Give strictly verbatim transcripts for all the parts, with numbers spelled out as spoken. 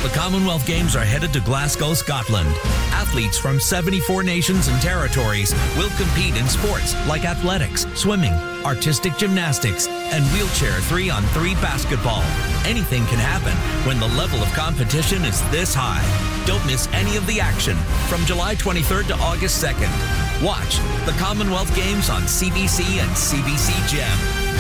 The Commonwealth Games are headed to Glasgow, Scotland. Athletes from seventy-four nations and territories will compete in sports like athletics, swimming, artistic gymnastics, and wheelchair three on three basketball. Anything can happen when the level of competition is this high. Don't miss any of the action from July twenty-third to August second. Watch the Commonwealth Games on C B C and C B C Gem.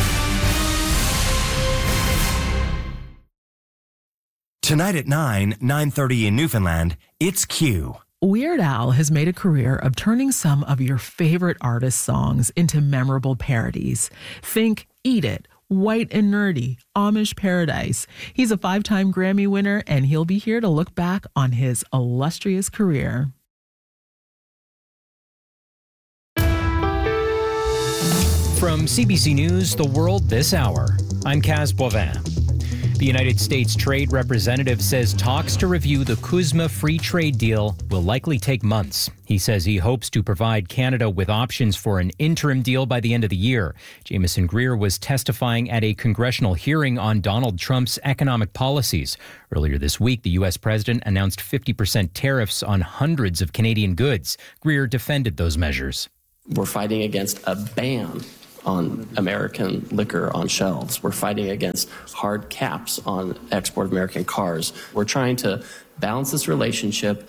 Tonight at nine, nine thirty in Newfoundland, it's Q. Weird Al has made a career of turning some of your favorite artist songs into memorable parodies. Think Eat It, White and Nerdy, Amish Paradise. He's a five-time Grammy winner, and he'll be here to look back on his illustrious career. From C B C News, The World This Hour, I'm Kaz Boivin. The United States Trade Representative says talks to review the CUSMA free trade deal will likely take months. He says he hopes to provide Canada with options for an interim deal by the end of the year. Jameson Greer was testifying at a congressional hearing on Donald Trump's economic policies. Earlier this week, the U S president announced fifty percent tariffs on hundreds of Canadian goods. Greer defended those measures. We're fighting against a ban on American liquor on shelves. We're fighting against hard caps on export of American cars. We're trying to balance this relationship,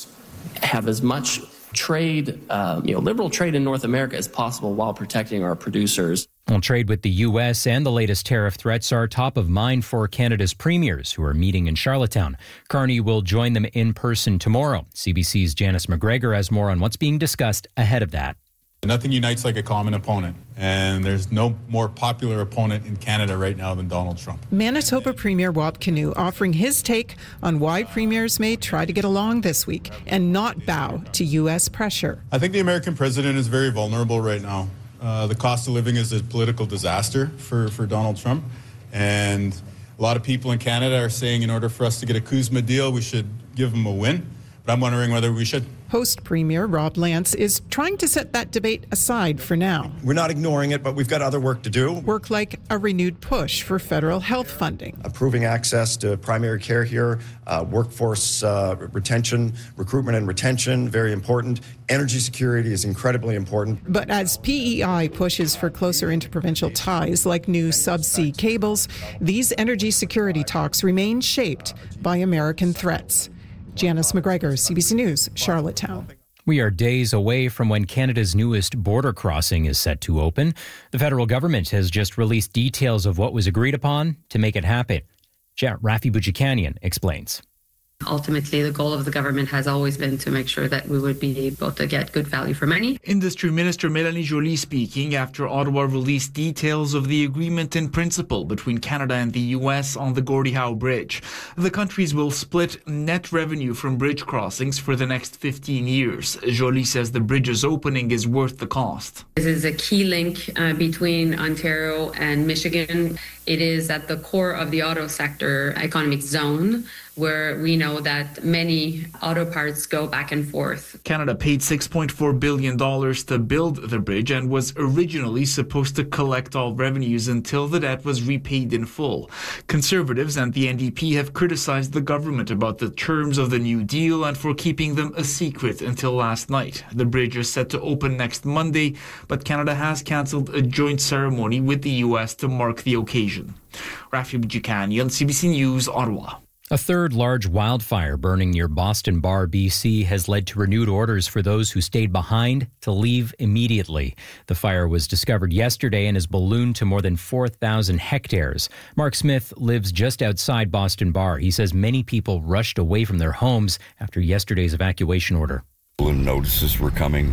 have as much trade, uh, you know, liberal trade in North America as possible while protecting our producers. Well, trade with the U S and the latest tariff threats are top of mind for Canada's premiers, who are meeting in Charlottetown. Carney will join them in person tomorrow. C B C's Janice McGregor has more on what's being discussed ahead of that. Nothing unites like a common opponent, and there's no more popular opponent in Canada right now than Donald Trump. Manitoba Premier Wab Kinew offering his take on why premiers may try to get along this week and not bow to U S pressure. I think the American president is very vulnerable right now. Uh, the cost of living is a political disaster for, for Donald Trump, and a lot of people in Canada are saying in order for us to get a CUSMA deal, we should give him a win, but I'm wondering whether we should. Host Premier Rob Lance is trying to set that debate aside for now. We're not ignoring it, but we've got other work to do. Work like a renewed push for federal health funding. Improving access to primary care here, uh, workforce uh, retention, recruitment and retention, very important. Energy security is incredibly important. But as P E I pushes for closer interprovincial ties like new subsea cables, these energy security talks remain shaped by American threats. Janice McGregor, C B C News, Charlottetown. We are days away from when Canada's newest border crossing is set to open. The federal government has just released details of what was agreed upon to make it happen. Rafi Boudjikanian explains. Ultimately, the goal of the government has always been to make sure that we would be able to get good value for money. Industry Minister Mélanie Joly speaking after Ottawa released details of the agreement in principle between Canada and the U S on the Gordie Howe Bridge. The countries will split net revenue from bridge crossings for the next fifteen years. Joly says the bridge's opening is worth the cost. This is a key link uh, between Ontario and Michigan. It is at the core of the auto sector economic zone, where we know that many auto parts go back and forth. Canada paid six point four billion dollars to build the bridge and was originally supposed to collect all revenues until the debt was repaid in full. Conservatives and the N D P have criticized the government about the terms of the new deal and for keeping them a secret until last night. The bridge is set to open next Monday, but Canada has cancelled a joint ceremony with the U S to mark the occasion. Rafi Boudjikanian, C B C News, Ottawa. A third large wildfire burning near Boston Bar, B C, has led to renewed orders for those who stayed behind to leave immediately. The fire was discovered yesterday and has ballooned to more than four thousand hectares. Mark Smith lives just outside Boston Bar. He says many people rushed away from their homes after yesterday's evacuation order. Notices were coming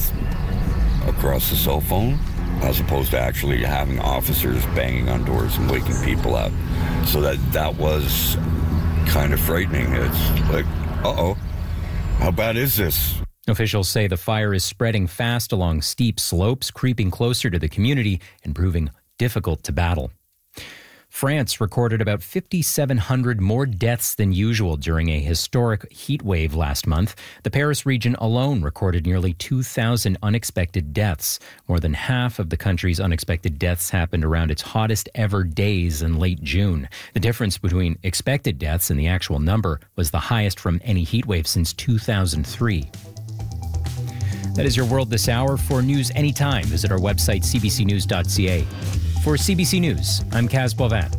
across the cell phone, as opposed to actually having officers banging on doors and waking people up. So that that was kind of frightening. It's like, uh-oh, how bad is this? Officials say the fire is spreading fast along steep slopes, creeping closer to the community and proving difficult to battle. France recorded about five thousand seven hundred more deaths than usual during a historic heat wave last month. The Paris region alone recorded nearly two thousand unexpected deaths. More than half of the country's unexpected deaths happened around its hottest ever days in late June. The difference between expected deaths and the actual number was the highest from any heat wave since two thousand three. That is your World This Hour. For news anytime, visit our website, c b c news dot c a. For C B C News, I'm Kaz Boivin.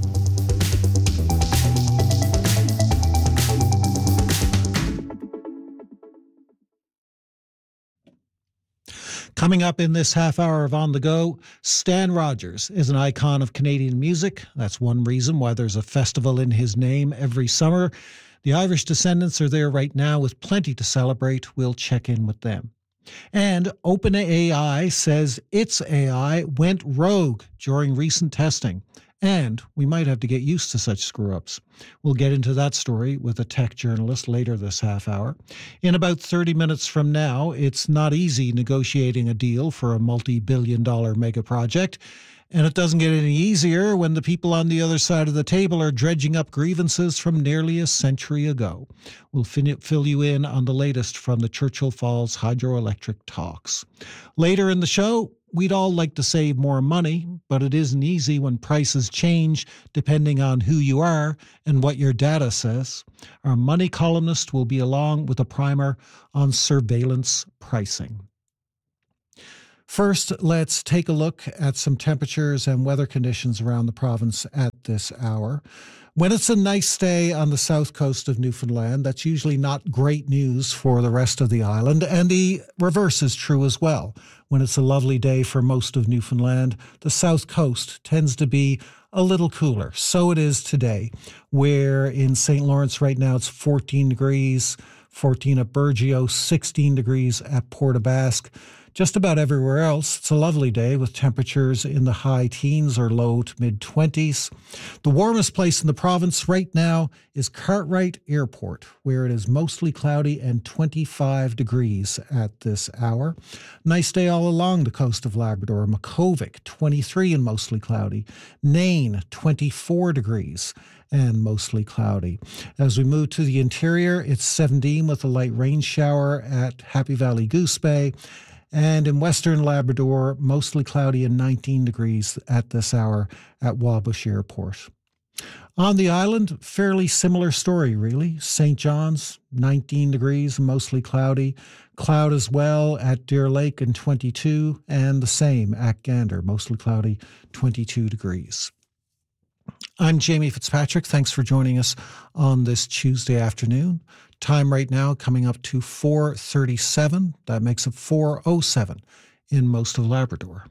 Coming up in this half hour of On the Go, Stan Rogers is an icon of Canadian music. That's one reason why there's a festival in his name every summer. The Irish Descendants are there right now with plenty to celebrate. We'll check in with them. And OpenAI says its A I went rogue during recent testing, and we might have to get used to such screw-ups. We'll get into that story with a tech journalist later this half hour. In about thirty minutes from now, it's not easy negotiating a deal for a multi-billion dollar mega project, and it doesn't get any easier when the people on the other side of the table are dredging up grievances from nearly a century ago. We'll fin- fill you in on the latest from the Churchill Falls hydroelectric talks. Later in the show, we'd all like to save more money, but it isn't easy when prices change depending on who you are and what your data says. Our money columnist will be along with a primer on surveillance pricing. First, let's take a look at some temperatures and weather conditions around the province at this hour. When it's a nice day on the south coast of Newfoundland, that's usually not great news for the rest of the island, and the reverse is true as well. When it's a lovely day for most of Newfoundland, the south coast tends to be a little cooler. So it is today, where in Saint Lawrence right now it's fourteen degrees, fourteen at Burgeo, sixteen degrees at Port aux Basques. Just about everywhere else, it's a lovely day with temperatures in the high teens or low to mid-twenties. The warmest place in the province right now is Cartwright Airport, where it is mostly cloudy and twenty-five degrees at this hour. Nice day all along the coast of Labrador. Makkovik, twenty-three and mostly cloudy. Nain, twenty-four degrees and mostly cloudy. As we move to the interior, it's seventeen with a light rain shower at Happy Valley Goose Bay. And in western Labrador, mostly cloudy and nineteen degrees at this hour at Wabush Airport. On the island, fairly similar story, really. Saint John's, nineteen degrees and mostly cloudy. Cloud as well at Deer Lake and twenty-two, and the same at Gander, mostly cloudy, twenty-two degrees. I'm Jamie Fitzpatrick. Thanks for joining us on this Tuesday afternoon. Time right now coming up to four thirty-seven. That makes it four oh seven in most of Labrador.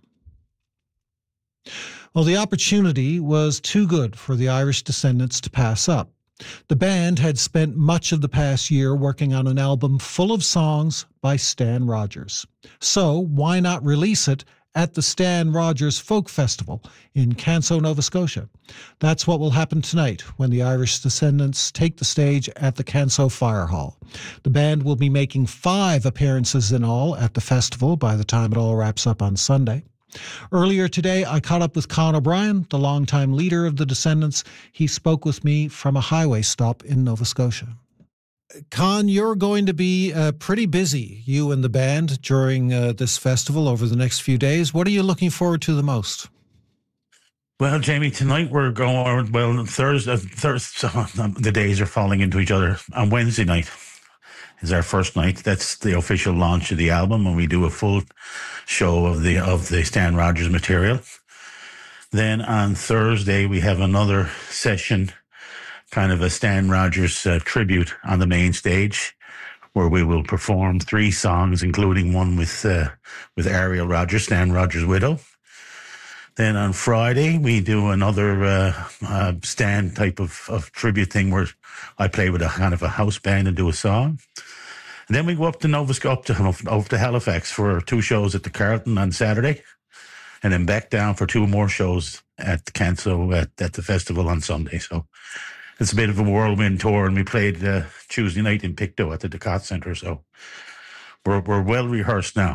Well, the opportunity was too good for the Irish Descendants to pass up. The band had spent much of the past year working on an album full of songs by Stan Rogers. So why not release it at the Stan Rogers Folk Festival in Canso, Nova Scotia? That's what will happen tonight when the Irish Descendants take the stage at the Canso Fire Hall. The band will be making five appearances in all at the festival by the time it all wraps up on Sunday. Earlier today, I caught up with Con O'Brien, the longtime leader of the Descendants. He spoke with me from a highway stop in Nova Scotia. Con, you're going to be uh, pretty busy, you and the band, during uh, this festival over the next few days. What are you looking forward to the most? Well, Jamie, tonight we're going, well, Thursday, Thursday, the days are falling into each other. On Wednesday night is our first night. That's the official launch of the album, and we do a full show of the of the Stan Rogers material. Then on Thursday, we have another session, kind of a Stan Rogers uh, tribute on the main stage, where we will perform three songs, including one with uh, with Ariel Rogers, Stan Rogers' widow. Then on Friday, we do another uh, uh, Stan type of, of tribute thing where I play with a kind of a house band and do a song. And then we go up to Nova Scotia, up to, up to Halifax for two shows at the Carlton on Saturday, and then back down for two more shows at the Canso at, at the festival on Sunday. So it's a bit of a whirlwind tour, and we played uh, Tuesday night in Pictou at the Ducat Centre. So we're we're well rehearsed now.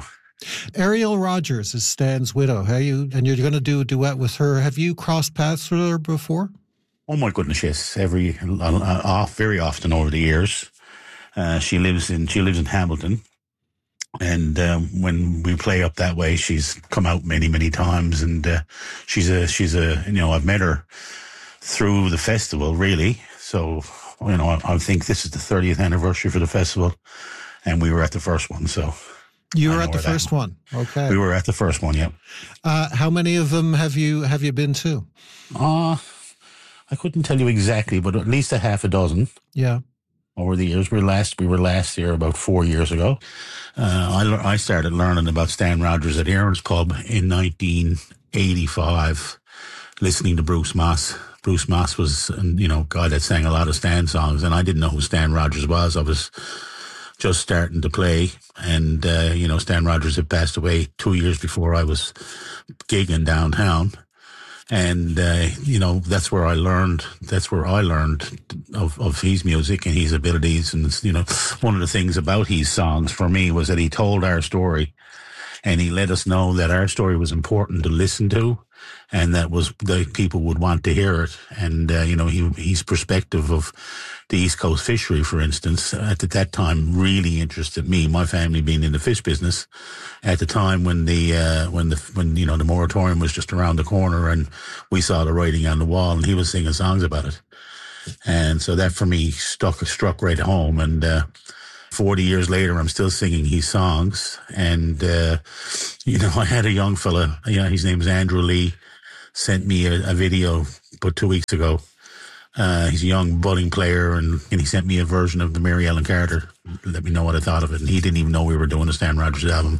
Ariel Rogers is Stan's widow. How you and you're going to do a duet with her. Have you crossed paths with her before? Oh my goodness, yes. Every uh, off very often over the years. Uh, she lives in she lives in Hamilton, and um, when we play up that way, she's come out many many times, and uh, she's a she's a you know I've met her through the festival really. So you know I, I think this is the thirtieth anniversary for the festival, and we were at the first one. So. You were at the first one. Okay. We were at the first one, yeah. Uh, how many of them have you have you been to? Uh, I couldn't tell you exactly, but at least a half a dozen. Yeah. Over the years. We were last, we were last here about four years ago. Uh, I, I started learning about Stan Rogers at Aaron's Pub in nineteen eighty-five, listening to Bruce Moss. Bruce Moss was, you know, a guy that sang a lot of Stan songs, and I didn't know who Stan Rogers was. I was just starting to play, and uh, you know, Stan Rogers had passed away two years before I was gigging downtown, and uh, you know, that's where I learned. That's where I learned of, of his music and his abilities. And you know, one of the things about his songs for me was that he told our story, and he let us know that our story was important to listen to, and that was the people would want to hear it. And uh, you know, he, his perspective of the East Coast fishery, for instance, at that time really interested me. My family being in the fish business, at the time when the uh, when the when you know the moratorium was just around the corner, and we saw the writing on the wall, and he was singing songs about it, and so that for me stuck struck right home. And uh, forty years later, I'm still singing his songs, and uh, you know, I had a young fella, yeah, his name is Andrew Lee, sent me a, a video about two weeks ago. Uh, he's a young budding player, and, and he sent me a version of the Mary Ellen Carter. Let me know what I thought of it, and he didn't even know we were doing a Stan Rogers album.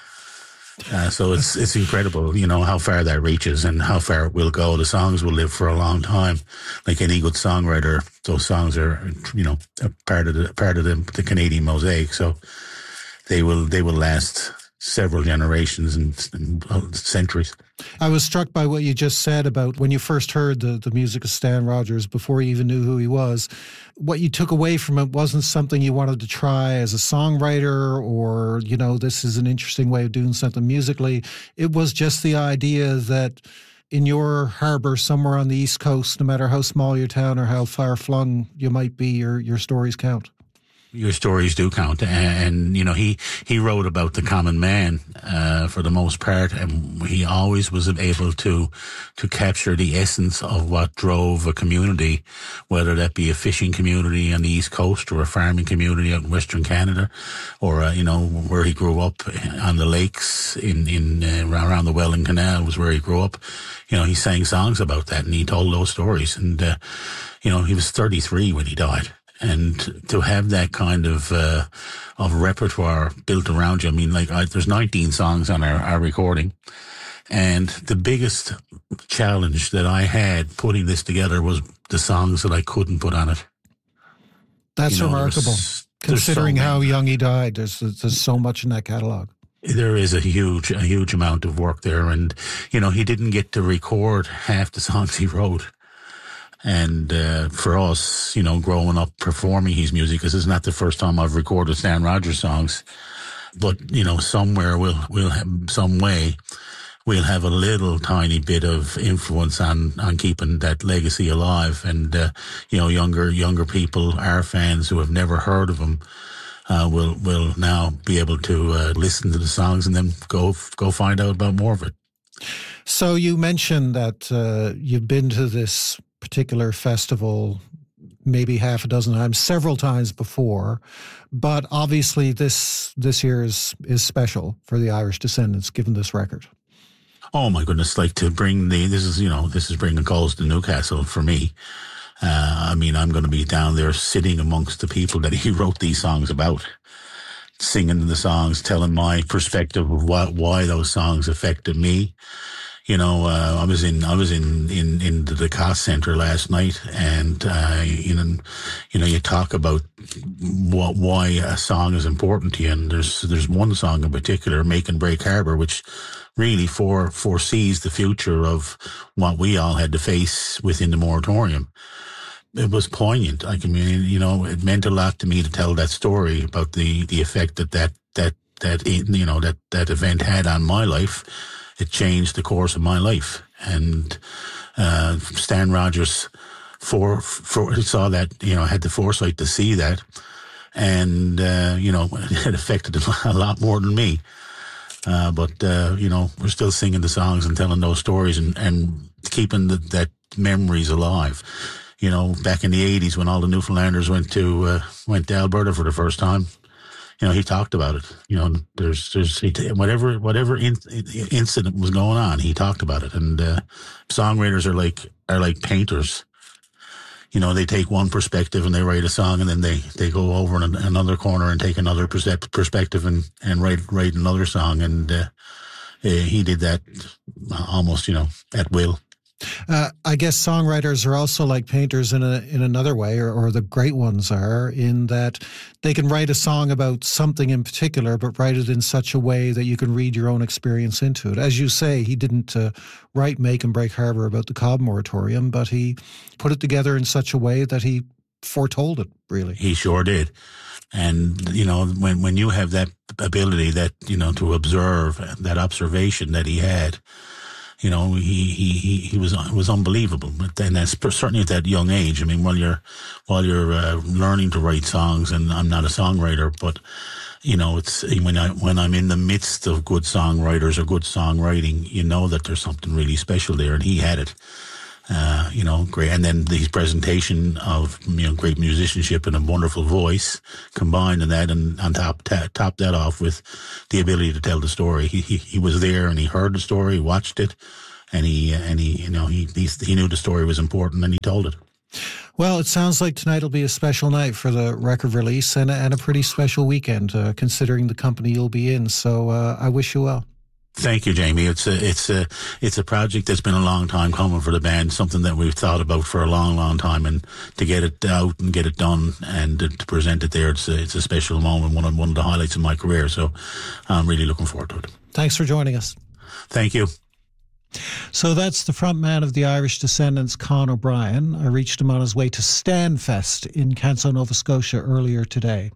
Uh, so it's it's incredible, you know, how far that reaches and how far it will go. The songs will live for a long time. Like any good songwriter, those songs are, you know, a part of the part of the, the Canadian mosaic. So they will they will last several generations and, and centuries. I was struck by what you just said about when you first heard the, the music of Stan Rogers before you even knew who he was. What you took away from it wasn't something you wanted to try as a songwriter or, you know, this is an interesting way of doing something musically. It was just the idea that in your harbor somewhere on the East Coast, no matter how small your town or how far flung you might be, your, your stories count. Your stories do count, and, and you know he he wrote about the common man uh, for the most part, and he always was able to to capture the essence of what drove a community, whether that be a fishing community on the East Coast or a farming community out in Western Canada, or uh, you know where he grew up on the lakes in in uh, around the Welland Canal was where he grew up. You know, he sang songs about that, and he told those stories, and uh, you know he was thirty-three when he died. And to have that kind of uh, of repertoire built around you, I mean, like I, there's nineteen songs on our, our recording, and the biggest challenge that I had putting this together was the songs that I couldn't put on it. That's you know, remarkable, there's, considering there's so how young he died. There's there's so much in that catalog. There is a huge a huge amount of work there, and you know he didn't get to record half the songs he wrote. And uh, for us, you know, growing up performing his music, because it's not the first time I've recorded Stan Rogers songs, but you know, somewhere we'll we'll have some way we'll have a little tiny bit of influence on on keeping that legacy alive. And uh, you know, younger younger people, our fans who have never heard of him, uh, will will now be able to uh, listen to the songs and then go go find out about more of it. So you mentioned that uh, you've been to this particular festival maybe half a dozen times, several times before, but obviously this this year is is special for the Irish Descendants, given this record. Oh my goodness! Like to bring the this is you know this is bringing calls to Newcastle for me. Uh, I mean, I'm going to be down there sitting amongst the people that he wrote these songs about, singing the songs, telling my perspective of what why those songs affected me. You know, uh, I was in I was in, in, in the DeCoste Center last night, and uh, you know, you know, you talk about what why a song is important to you, and there's there's one song in particular, "Make and Break Harbor," which really fore, foresees the future of what we all had to face within the moratorium. It was poignant. I mean, you know, it meant a lot to me to tell that story about the the effect that that that that you know that that event had on my life. It changed the course of my life, and uh, Stan Rogers for for saw that, you know, had the foresight to see that, and uh, you know, it affected a lot more than me. Uh, but uh, you know, we're still singing the songs and telling those stories and and keeping the, that memories alive. You know, back in the eighties when all the Newfoundlanders went to uh, went to Alberta for the first time, you know, he talked about it. You know, there's there's he, whatever whatever in, incident was going on, he talked about it. And uh, songwriters are like are like painters. You know, they take one perspective and they write a song, and then they, they go over in another corner and take another perspective and, and write write another song. And uh, he did that almost, you know, at will. Uh, I guess songwriters are also like painters in a in another way, or, or the great ones are, in that they can write a song about something in particular, but write it in such a way that you can read your own experience into it. As you say, he didn't uh, write Make and Break Harbor about the Cobb moratorium, but he put it together in such a way that he foretold it, really. He sure did. And, you know, when, when you have that ability, that, you know, to observe, that observation that he had, you know, he, he, he, he was, was unbelievable. But then that's certainly at that young age. I mean, while you're, while you're uh, learning to write songs, and I'm not a songwriter, but, you know, it's when I, when I'm in the midst of good songwriters or good songwriting, you know that there's something really special there, and he had it. Uh, you know, great. And then the presentation of, you know, great musicianship and a wonderful voice combined in that, and on top, t- top that off with the ability to tell the story. He, he, he was there and he heard the story, he watched it, and he, and he, you know, he, he, he knew the story was important and he told it. Well, it sounds like tonight will be a special night for the record release, and, and a pretty special weekend, uh, considering the company you'll be in. So, uh, I wish you well. Thank you, Jamie. It's a, it's a, it's a project that's been a long time coming for the band, something that we've thought about for a long, long time, and to get it out and get it done and to, to present it there, it's a, it's a special moment, one of, one of the highlights of my career. So I'm really looking forward to it. Thanks for joining us. Thank you. So that's the front man of the Irish Descendants, Con O'Brien. I reached him on his way to Stanfest in Canso, Nova Scotia earlier today.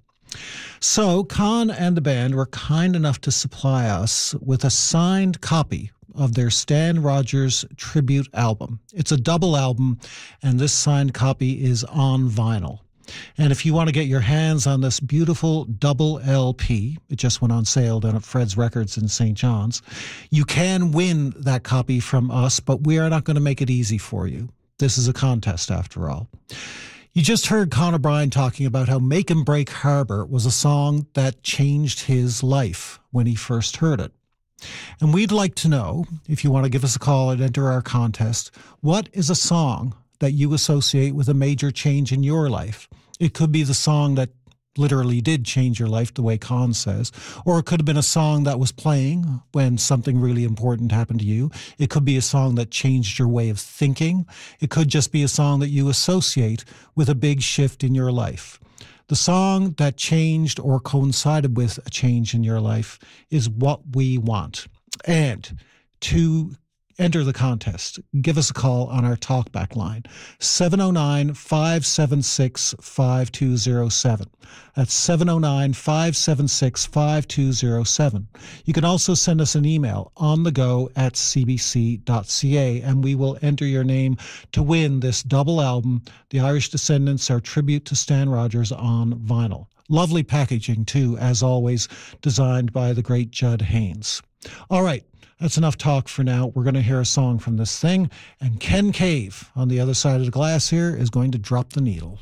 So Con and the band were kind enough to supply us with a signed copy of their Stan Rogers tribute album. It's a double album, and this signed copy is on vinyl. And if you want to get your hands on this beautiful double L P, it just went on sale down at Fred's Records in Saint John's, you can win that copy from us, but we are not going to make it easy for you. This is a contest after all. You just heard Con O'Brien talking about how Make and Break Harbor was a song that changed his life when he first heard it. And we'd like to know, if you want to give us a call and enter our contest, what is a song that you associate with a major change in your life? It could be the song that literally did change your life, the way Con says, or it could have been a song that was playing when something really important happened to you. It could be a song that changed your way of thinking. It could just be a song that you associate with a big shift in your life. The song that changed or coincided with a change in your life is what we want. And to enter the contest, give us a call on our talkback line, seven oh nine, five seven six, five two oh seven. That's seven oh nine, five seven six, five two oh seven. You can also send us an email, on the go at c b c dot c a, and we will enter your name to win this double album, The Irish Descendants, our tribute to Stan Rogers, on vinyl. Lovely packaging, too, as always, designed by the great Judd Haynes. All right. That's enough talk for now. We're going to hear a song from this thing, and Ken Cave on the other side of the glass here is going to drop the needle.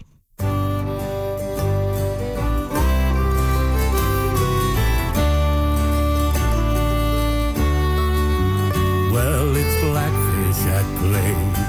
Well, it's Blackfish at play